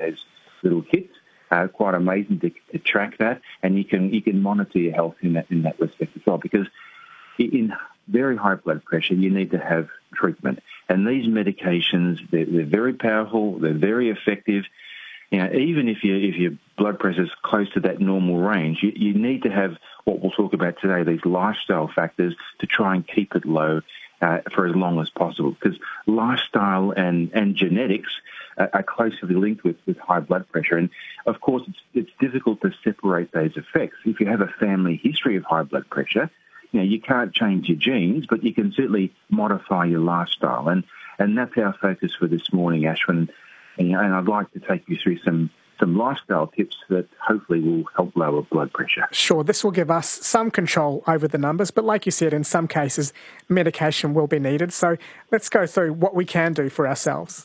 those little kits. Quite amazing to track that, and you can monitor your health in that respect as well. Because in very high blood pressure, you need to have treatment, and these medications they're very powerful, they're very effective. Even if your blood pressure is close to that normal range, you need to have what we'll talk about today, these lifestyle factors, to try and keep it low for as long as possible. Because lifestyle and genetics are closely linked with high blood pressure. And, of course, it's difficult to separate those effects. If you have a family history of high blood pressure, you can't change your genes, but you can certainly modify your lifestyle. And that's our focus for this morning, Ashwin. And I'd like to take you through some lifestyle tips that hopefully will help lower blood pressure. Sure, this will give us some control over the numbers, but like you said, in some cases, medication will be needed. So let's go through what we can do for ourselves.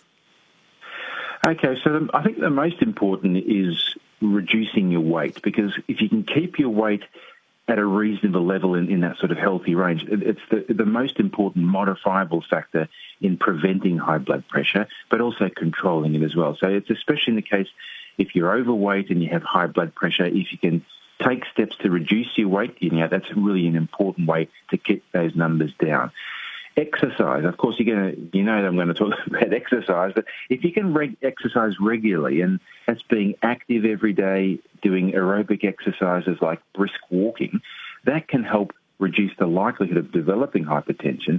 Okay, so I think the most important is reducing your weight, because if you can keep your weight at a reasonable level in that sort of healthy range, it's the most important modifiable factor in preventing high blood pressure, but also controlling it as well. So it's especially in the case if you're overweight and you have high blood pressure, if you can take steps to reduce your weight, that's really an important way to keep those numbers down. Exercise, of course, that I'm going to talk about exercise, but if you can exercise regularly, and that's being active every day, doing aerobic exercises like brisk walking, that can help reduce the likelihood of developing hypertension.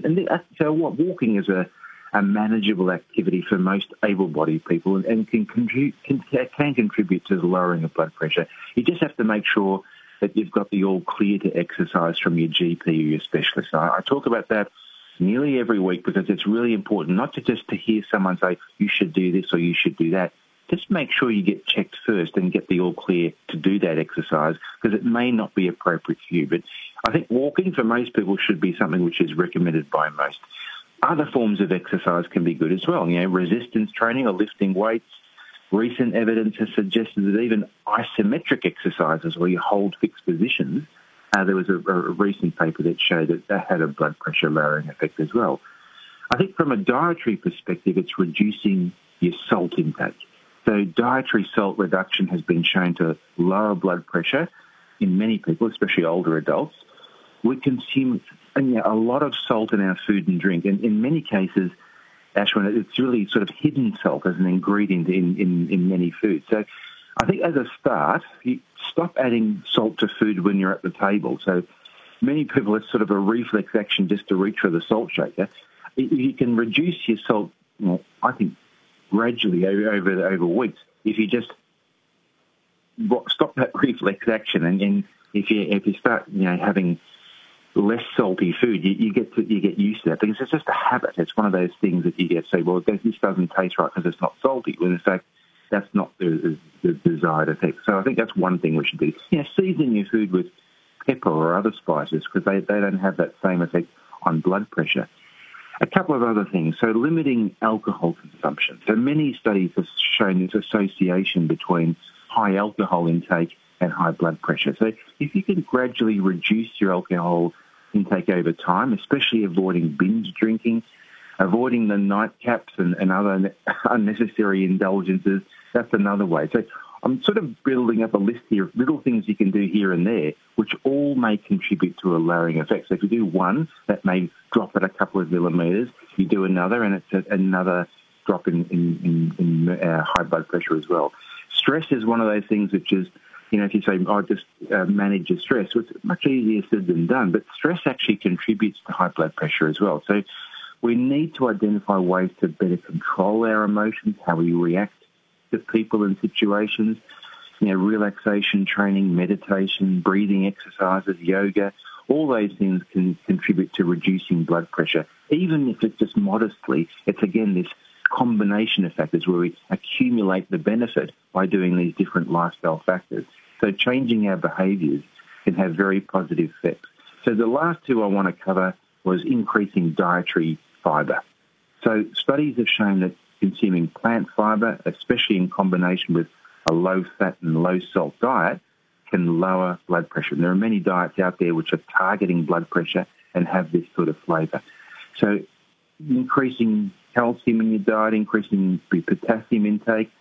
So walking is a manageable activity for most able-bodied people and can contribute to the lowering of blood pressure. You just have to make sure that you've got the all clear to exercise from your GP or your specialist. I talk about that nearly every week because it's really important not to hear someone say, you should do this or you should do that. Just make sure you get checked first and get the all clear to do that exercise, because it may not be appropriate for you. But I think walking for most people should be something which is recommended by most. Other forms of exercise can be good as well. Resistance training or lifting weights. Recent evidence has suggested that even isometric exercises where you hold fixed positions, there was a recent paper that showed that had a blood pressure lowering effect as well. I think from a dietary perspective, it's reducing your salt intake. So dietary salt reduction has been shown to lower blood pressure in many people, especially older adults. We consume a lot of salt in our food and drink, and in many cases, Ashwin, it's really sort of hidden salt as an ingredient in many foods. So I think as a start, you stop adding salt to food when you're at the table. So many people, it's sort of a reflex action just to reach for the salt shaker. You can reduce your salt, I think, gradually over weeks if you just stop that reflex action. And if you start having less salty food, you get used to that, because it's just a habit. It's one of those things that you get say, well, this doesn't taste right because it's not salty, when in fact that's not the desired effect. So I think that's one thing we should do. Season your food with pepper or other spices, because they don't have that same effect on blood pressure. A couple of other things. So limiting alcohol consumption. So many studies have shown this association between high alcohol intake and high blood pressure. So if you can gradually reduce your alcohol intake over time, especially avoiding binge drinking, avoiding the nightcaps and other unnecessary indulgences, that's another way. So I'm sort of building up a list here of little things you can do here and there, which all may contribute to a lowering effect. So if you do one, that may drop it a couple of millimetres. You do another, and it's another drop in high blood pressure as well. Stress is one of those things which is, if you say, just manage your stress, well, it's much easier said than done. But stress actually contributes to high blood pressure as well. So we need to identify ways to better control our emotions, how we react to people and situations. Relaxation training, meditation, breathing exercises, yoga, all those things can contribute to reducing blood pressure. Even if it's just modestly, it's again this combination of factors where we accumulate the benefit by doing these different lifestyle factors. So changing our behaviours can have very positive effects. So the last two I want to cover was increasing dietary fibre. So studies have shown that consuming plant fibre, especially in combination with a low-fat and low-salt diet, can lower blood pressure. And there are many diets out there which are targeting blood pressure and have this sort of flavour. So increasing calcium in your diet, increasing potassium intake,